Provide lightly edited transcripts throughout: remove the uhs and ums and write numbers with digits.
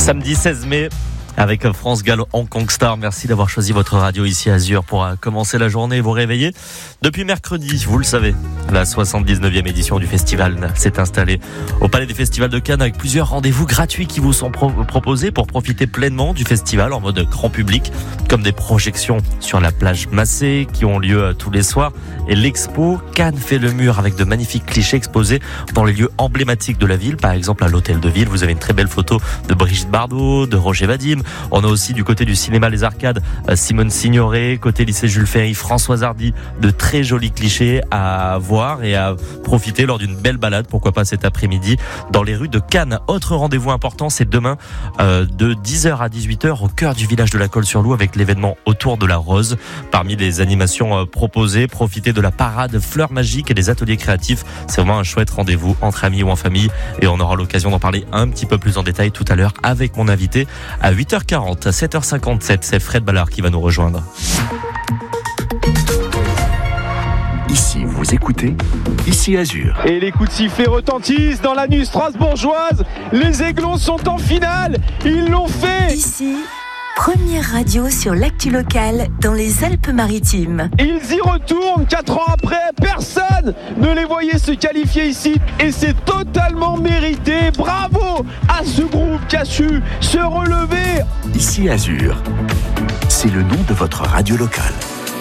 Samedi 16 mai. Avec France Gall Hong Kong Star, merci d'avoir choisi votre radio ici Azur pour commencer la journée et vous réveiller. Depuis mercredi, vous le savez, la 79e édition du festival s'est installée au Palais des Festivals de Cannes avec plusieurs rendez-vous gratuits qui vous sont proposés pour profiter pleinement du festival en mode grand public, comme des projections sur la plage Massé qui ont lieu tous les soirs et l'expo Cannes fait le mur avec de magnifiques clichés exposés dans les lieux emblématiques de la ville, par exemple à l'hôtel de ville. Vous avez une très belle photo de Brigitte Bardot, de Roger Vadim. On a aussi du côté du cinéma Les Arcades, Simone Signoret, côté lycée Jules Ferry, Françoise Hardy, de très jolis clichés à voir et à profiter lors d'une belle balade, pourquoi pas cet après-midi, dans les rues de Cannes. Autre rendez-vous important, c'est demain de 10h à 18h au cœur du village de la Colle-sur-Loup avec l'événement Autour de la Rose. Parmi les animations proposées, profitez de la parade Fleurs Magiques et des ateliers créatifs. C'est vraiment un chouette rendez-vous entre amis ou en famille et on aura l'occasion d'en parler un petit peu plus en détail tout à l'heure avec mon invité à 8h40. À 7h57, c'est Fred Ballard qui va nous rejoindre. Ici, vous écoutez, ici Azur. Et les coups de sifflet retentissent dans la nuit strasbourgeoise. Les Aiglons sont en finale. Ils l'ont fait. Ici, première radio sur l'actu locale dans les Alpes-Maritimes. Ils y retournent 4 ans après. Personne ne les voyait se qualifier ici. Et c'est totalement mérité. Bravo à ce groupe qui a su se relever. Ici Azur, c'est le nom de votre radio locale.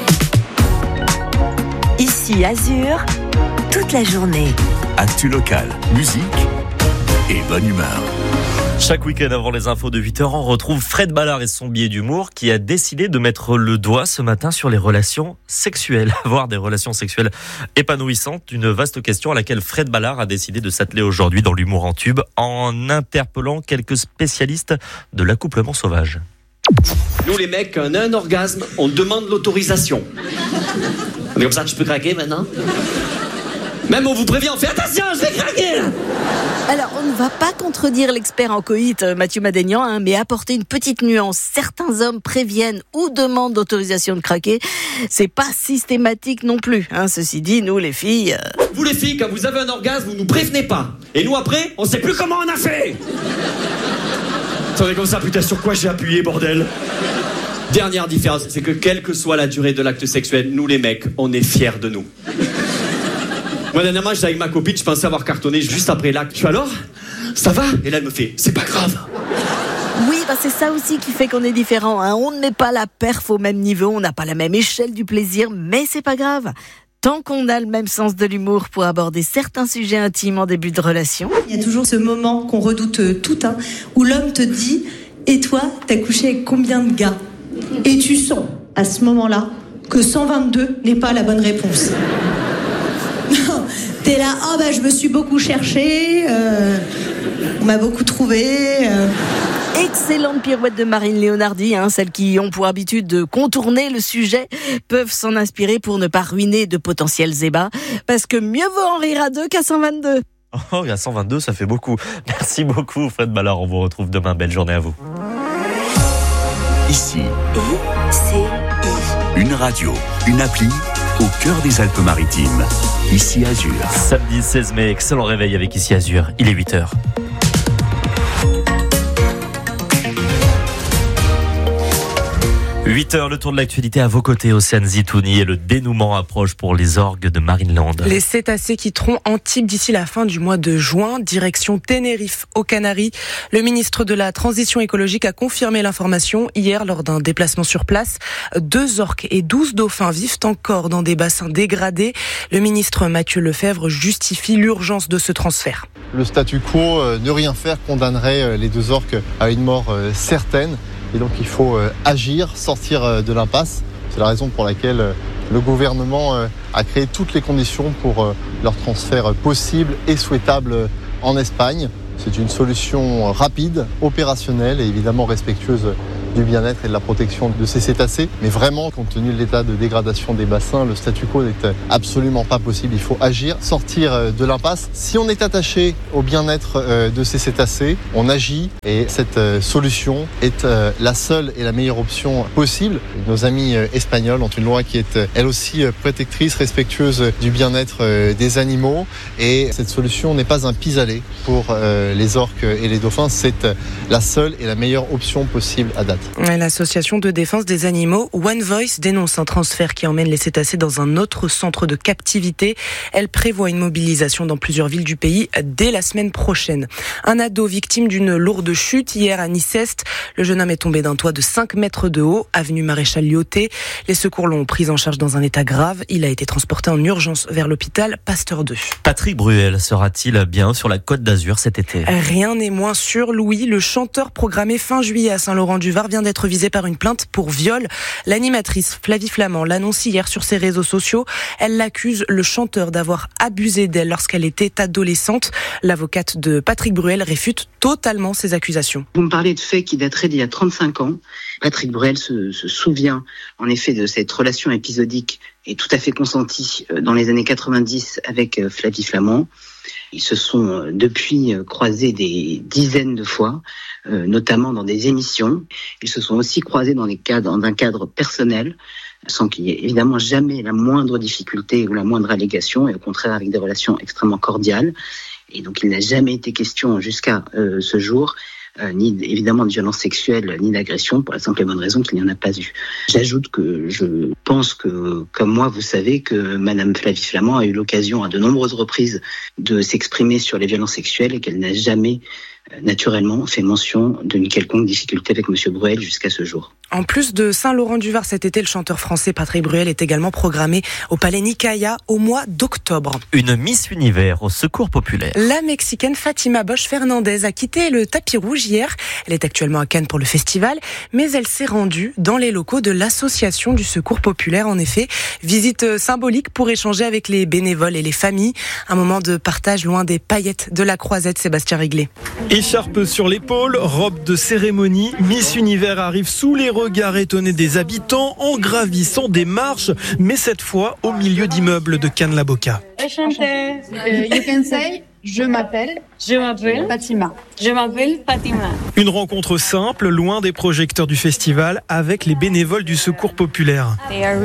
Ici Azur, toute la journée. Actu locale, musique et bonne humeur. Chaque week-end avant les infos de 8h, on retrouve Fred Ballard et son billet d'humour qui a décidé de mettre le doigt ce matin sur les relations sexuelles. Avoir des relations sexuelles épanouissantes, une vaste question à laquelle Fred Ballard a décidé de s'atteler aujourd'hui dans l'humour en tube en interpellant quelques spécialistes de l'accouplement sauvage. Nous les mecs, quand on a un orgasme, on demande l'autorisation. On est comme ça, je peux craquer maintenant ? Même on vous prévient, on fait attention, je vais craquer là. Alors, on ne va pas contredire l'expert en coït, Mathieu Madénian, mais apporter une petite nuance. Certains hommes préviennent ou demandent l'autorisation de craquer. C'est pas systématique non plus. Ceci dit, nous les filles... Vous les filles, quand vous avez un orgasme, vous nous prévenez pas. Et nous après, on sait plus comment on a fait. Attendez comme ça, putain, sur quoi j'ai appuyé, bordel ? Dernière différence, c'est que quelle que soit la durée de l'acte sexuel, nous les mecs, on est fiers de nous. Moi, dernièrement, j'étais avec ma copine, je pensais avoir cartonné juste après l'acte. Je suis alors, ça va ? Et là, elle me fait, c'est pas grave. Oui, c'est ça aussi qui fait qu'on est différents. On ne met pas la perf au même niveau, on n'a pas la même échelle du plaisir, mais c'est pas grave. Tant qu'on a le même sens de l'humour pour aborder certains sujets intimes en début de relation. Il y a toujours ce moment qu'on redoute tout, où l'homme te dit « Et toi, t'as couché avec combien de gars ?» Et tu sens, à ce moment-là, que 122 n'est pas la bonne réponse. T'es là, je me suis beaucoup cherché, on m'a beaucoup trouvé. Excellente pirouette de Marine Léonardi, celles qui ont pour habitude de contourner le sujet peuvent s'en inspirer pour ne pas ruiner de potentiels ébats, parce que mieux vaut en rire à 2 qu'à 122. Oh, il y a 122, ça fait beaucoup. Merci beaucoup Fred Ballard, on vous retrouve demain, belle journée à vous. Ici, une radio, une appli au cœur des Alpes-Maritimes. Ici Azur. Samedi 16 mai, excellent réveil avec Ici Azur. Il est 8h. 8h, le tour de l'actualité à vos côtés, Océane Zitouni, et le dénouement approche pour les orgues de Marineland. Les cétacés quitteront Antibes d'ici la fin du mois de juin, direction Tenerife aux Canaries. Le ministre de la Transition écologique a confirmé l'information hier lors d'un déplacement sur place. 2 orques et 12 dauphins vivent encore dans des bassins dégradés. Le ministre Mathieu Lefebvre justifie l'urgence de ce transfert. Le statu quo, ne rien faire, condamnerait les 2 orques à une mort certaine. Et donc il faut agir, sortir de l'impasse. C'est la raison pour laquelle le gouvernement a créé toutes les conditions pour leur transfert possible et souhaitable en Espagne. C'est une solution rapide, opérationnelle et évidemment respectueuse du bien-être et de la protection de ces cétacés. Mais vraiment, compte tenu de l'état de dégradation des bassins, le statu quo n'est absolument pas possible. Il faut agir, sortir de l'impasse. Si on est attaché au bien-être de ces cétacés, on agit et cette solution est la seule et la meilleure option possible. Nos amis espagnols ont une loi qui est elle aussi protectrice, respectueuse du bien-être des animaux et cette solution n'est pas un pis-aller pour les orques et les dauphins. C'est la seule et la meilleure option possible à date. L'association de défense des animaux One Voice dénonce un transfert qui emmène les cétacés dans un autre centre de captivité. Elle prévoit une mobilisation dans plusieurs villes du pays dès la semaine prochaine. Un ado victime d'une lourde chute hier à Nice-Est. Le jeune homme est tombé d'un toit de 5 mètres de haut, avenue Maréchal Lyoté. Les secours l'ont pris en charge dans un état grave. Il a été transporté en urgence vers l'hôpital Pasteur 2. Patrick Bruel sera-t-il bien sur la Côte d'Azur cet été ? Rien n'est moins sûr, Louis. Le chanteur programmé fin juillet à Saint-Laurent-du-Var vient d'être visé par une plainte pour viol. L'animatrice Flavie Flamand l'annonce hier sur ses réseaux sociaux. Elle l'accuse, le chanteur, d'avoir abusé d'elle lorsqu'elle était adolescente. L'avocate de Patrick Bruel réfute totalement ces accusations. Vous me parlez de faits qui dateraient d'il y a 35 ans. Patrick Bruel se souvient en effet de cette relation épisodique et tout à fait consentie dans les années 90 avec Flavie Flamand. Ils se sont depuis croisés des dizaines de fois, notamment dans des émissions. Ils se sont aussi croisés dans un cadre personnel, sans qu'il y ait évidemment jamais la moindre difficulté ou la moindre allégation, et au contraire avec des relations extrêmement cordiales. Et donc il n'a jamais été question jusqu'à ce jour ni évidemment de violence sexuelle, ni d'agression, pour la simple et bonne raison qu'il n'y en a pas eu. J'ajoute que je pense que, comme moi, vous savez que Madame Flavie Flamand a eu l'occasion à de nombreuses reprises de s'exprimer sur les violences sexuelles et qu'elle n'a jamais naturellement fait mention d'une quelconque difficulté avec Monsieur Bruel jusqu'à ce jour. En plus de Saint-Laurent-du-Var cet été, le chanteur français Patrick Bruel est également programmé au Palais Nicaïa au mois d'octobre. Une Miss Univers au Secours populaire. La Mexicaine Fatima Bosch Fernandez a quitté le tapis rouge hier. Elle est actuellement à Cannes pour le festival, mais elle s'est rendue dans les locaux de l'Association du Secours populaire. En effet, visite symbolique pour échanger avec les bénévoles et les familles. Un moment de partage loin des paillettes de la croisette. Sébastien Riglet. Écharpe sur l'épaule, robe de cérémonie, Miss Univers arrive sous les regards étonnés des habitants en gravissant des marches, mais cette fois au milieu d'immeubles de Cannes-la-Boca. Enchantée. You can say je m'appelle Fatima. Je m'appelle Fatima. Une rencontre simple, loin des projecteurs du festival, avec les bénévoles du Secours populaire.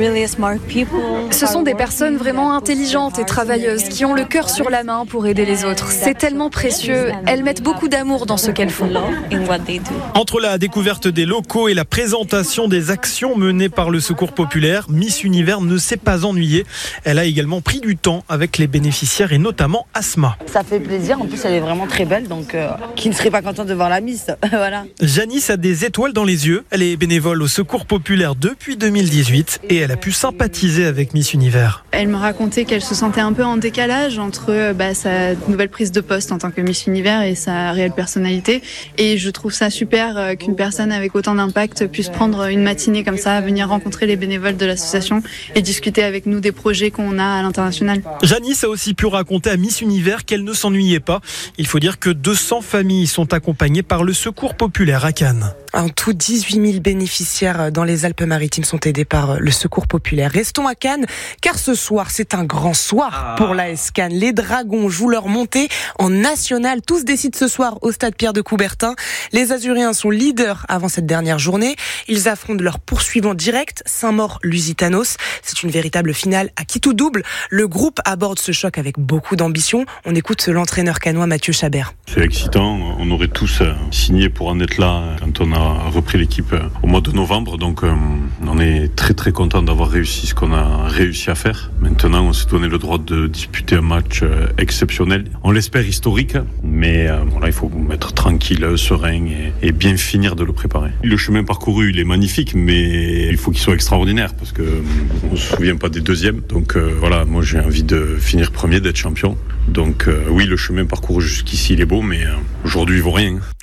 Ce sont des personnes vraiment intelligentes et travailleuses qui ont le cœur sur la main pour aider les autres. C'est tellement précieux. Elles mettent beaucoup d'amour dans ce qu'elles font. Entre la découverte des locaux et la présentation des actions menées par le Secours populaire, Miss Univers ne s'est pas ennuyée. Elle a également pris du temps avec les bénéficiaires et notamment Asma. Ça fait plaisir, en plus elle est vraiment très belle, donc qui ne serait pas content de voir la Miss. Voilà. Janice a des étoiles dans les yeux. Elle est bénévole au Secours populaire depuis 2018 et elle a pu sympathiser avec Miss Univers. Elle me racontait qu'elle se sentait un peu en décalage entre sa nouvelle prise de poste en tant que Miss Univers et sa réelle personnalité. Et je trouve ça super qu'une personne avec autant d'impact puisse prendre une matinée comme ça, venir rencontrer les bénévoles de l'association et discuter avec nous des projets qu'on a à l'international. Janice a aussi pu raconter à Miss Univers qu'elle ne s'ennuyait pas. Il faut dire que 200 familles sont accompagnées par le Secours populaire à Cannes. En tout, 18 000 bénéficiaires dans les Alpes-Maritimes sont aidés par le Secours populaire. Restons à Cannes, car ce soir, c'est un grand soir pour l'AS Cannes. Les Dragons jouent leur montée en national. Tous décident ce soir au stade Pierre de Coubertin. Les Azuréens sont leaders avant cette dernière journée. Ils affrontent leur poursuivant direct, Saint-Maur-Lusitanos. C'est une véritable finale à qui tout double. Le groupe aborde ce choc avec beaucoup d'ambition. On écoute l'entraîneur cannois Mathieu Chabert. C'est excitant. On aurait tous signé pour en être là quand on a repris l'équipe au mois de novembre, donc on est très très content d'avoir réussi ce qu'on a réussi à faire. Maintenant on s'est donné le droit de disputer un match exceptionnel, on l'espère historique, mais là il faut être tranquille, serein et bien finir de le préparer. Le chemin parcouru il est magnifique, mais il faut qu'il soit extraordinaire parce que on se souvient pas des deuxièmes, donc voilà, moi j'ai envie de finir premier, d'être champion, donc oui, le chemin parcouru jusqu'ici il est beau, mais aujourd'hui il vaut rien.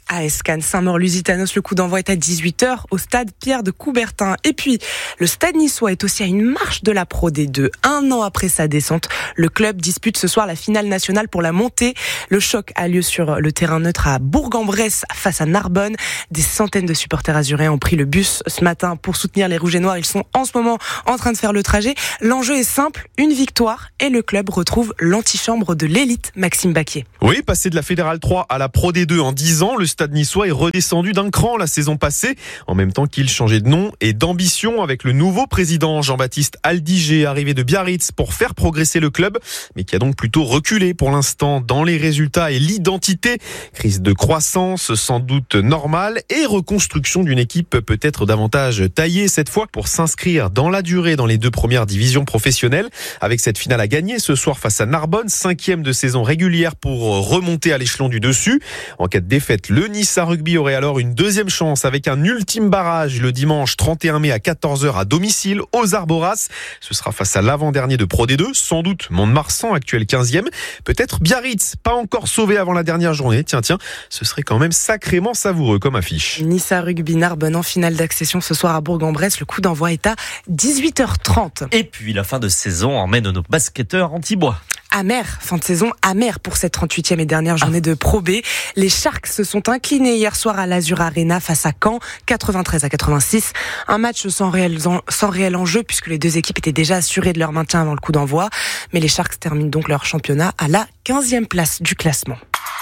AS Cannes Saint-Maur-Lusitanos. Le coup d'envoi est à 18h au stade Pierre de Coubertin. Et puis, le stade niçois est aussi à une marche de la Pro D2. Un an après sa descente, le club dispute ce soir la finale nationale pour la montée. Le choc a lieu sur le terrain neutre à Bourg-en-Bresse face à Narbonne. Des centaines de supporters azuréens ont pris le bus ce matin pour soutenir les Rouges et Noirs. Ils sont en ce moment en train de faire le trajet. L'enjeu est simple, une victoire et le club retrouve l'antichambre de l'élite, Maxime Baquier. Oui, passé de la Fédérale 3 à la Pro D2 en 10 ans, le stade niçois est redescendu d'un cran la saison passée, en même temps qu'il changeait de nom et d'ambition avec le nouveau président Jean-Baptiste Aldiger, arrivé de Biarritz pour faire progresser le club, mais qui a donc plutôt reculé pour l'instant dans les résultats et l'identité. Crise de croissance sans doute normale et reconstruction d'une équipe peut-être davantage taillée cette fois pour s'inscrire dans la durée dans les 2 premières divisions professionnelles. Avec cette finale à gagner ce soir face à Narbonne, 5e de saison régulière pour remonter à l'échelon du dessus. En cas de défaite, le Nice Rugby aurait alors une deuxième chance avec un ultime barrage le dimanche 31 mai à 14h à domicile aux Arboras. Ce sera face à l'avant-dernier de Pro D2, sans doute Mont-de-Marsan, actuel 15e. Peut-être Biarritz, pas encore sauvé avant la dernière journée. Tiens, ce serait quand même sacrément savoureux comme affiche. Nice Rugby Narbonne en finale d'accession ce soir à Bourg-en-Bresse. Le coup d'envoi est à 18h30. Et puis la fin de saison emmène nos basketteurs anti-bois. Fin de saison amère pour cette 38e et dernière journée de Pro B. Les Sharks se sont inclinés hier soir à l'Azur Arena face à Caen, 93-86. Un match sans réel enjeu puisque les deux équipes étaient déjà assurées de leur maintien avant le coup d'envoi. Mais les Sharks terminent donc leur championnat à la 15e place du classement.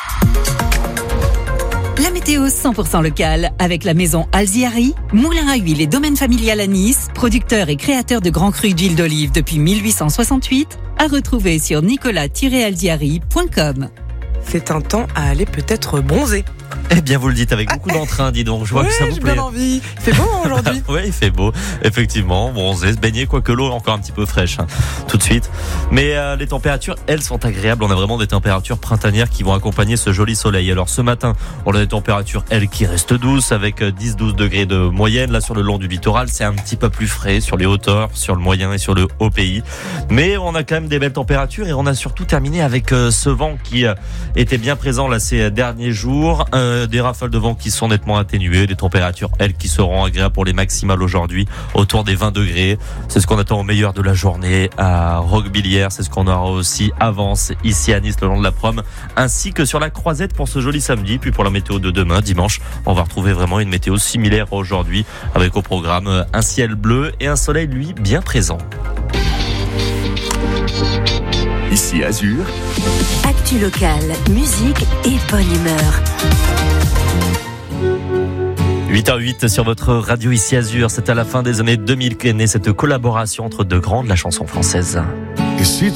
La météo 100% locale avec la maison Alziari, moulin à huile et domaine familial à Nice, producteur et créateur de grands crus d'huile d'olive depuis 1868, à retrouver sur nicolas-alziari.com. C'est un temps à aller peut-être bronzer. Eh bien, vous le dites avec beaucoup d'entrain, dis donc. Je vois que ça vous plaît. J'ai bien envie. Il fait beau aujourd'hui. Oui, il fait beau. Effectivement, bronzer, se baigner, quoique l'eau est encore un petit peu fraîche, tout de suite. Mais les températures, elles, sont agréables. On a vraiment des températures printanières qui vont accompagner ce joli soleil. Alors, ce matin, on a des températures, elles, qui restent douces, avec 10-12 degrés de moyenne. Là, sur le long du littoral, c'est un petit peu plus frais sur les hauteurs, sur le moyen et sur le haut pays. Mais on a quand même des belles températures et on a surtout terminé avec ce vent qui était bien présent là ces derniers jours. Des rafales de vent qui sont nettement atténuées, des températures, elles, qui seront agréables pour les maximales aujourd'hui, autour des 20 degrés. C'est ce qu'on attend au meilleur de la journée à Roquebillière. C'est ce qu'on aura aussi à Vence, ici à Nice, le long de la Prom, ainsi que sur la Croisette pour ce joli samedi. Puis pour la météo de demain, dimanche, on va retrouver vraiment une météo similaire à aujourd'hui, avec au programme un ciel bleu et un soleil, lui, bien présent. Ici Azur. Actu locale, musique et bonne humeur. 8h08 sur votre radio ici Azur. C'est à la fin des années 2000 qu'est née cette collaboration entre deux grands de la chanson française. Et si